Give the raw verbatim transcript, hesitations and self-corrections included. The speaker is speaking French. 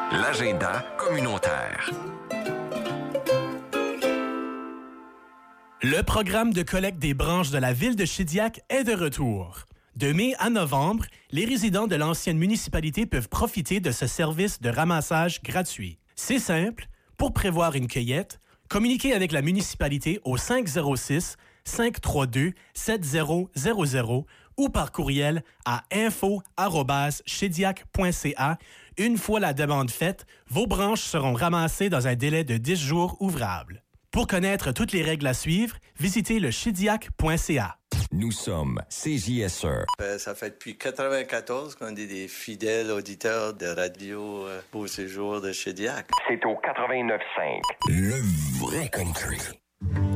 L'agenda communautaire. Le programme de collecte des branches de la ville de Shediac est de retour. De mai à novembre, les résidents de l'ancienne municipalité peuvent profiter de ce service de ramassage gratuit. C'est simple. Pour prévoir une cueillette, communiquez avec la municipalité au cinq zéro six, cinq trois deux, sept zéro zéro zéro ou par courriel à info arobase shediac point c a. Une fois la demande faite, vos branches seront ramassées dans un délai de dix jours ouvrables. Pour connaître toutes les règles à suivre, visitez le shediac point c a. Nous sommes C J S E. Euh, ça fait depuis quatre-vingt-quatorze qu'on est des fidèles auditeurs de radio euh, Beau Séjour de Shediac. C'est au quatre-vingt-neuf cinq. Le vrai country.